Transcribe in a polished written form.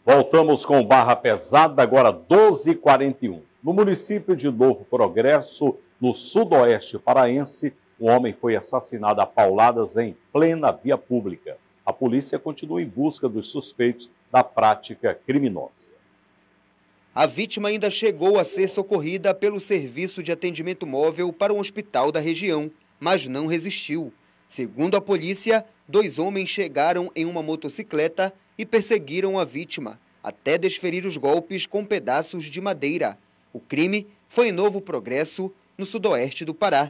Voltamos com Barra Pesada, agora 12h41. No município de Novo Progresso, no sudoeste paraense, um homem foi assassinado a pauladas em plena via pública. A polícia continua em busca dos suspeitos da prática criminosa. A vítima ainda chegou a ser socorrida pelo Serviço de Atendimento Móvel para um hospital da região, mas não resistiu. Segundo a polícia, 2 homens chegaram em uma motocicleta e perseguiram a vítima, até desferir os golpes com pedaços de madeira. O crime foi em Novo Progresso, no sudoeste do Pará.